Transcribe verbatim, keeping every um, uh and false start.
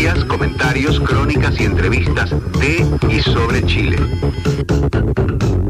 noticias, comentarios, crónicas y entrevistas de y sobre Chile.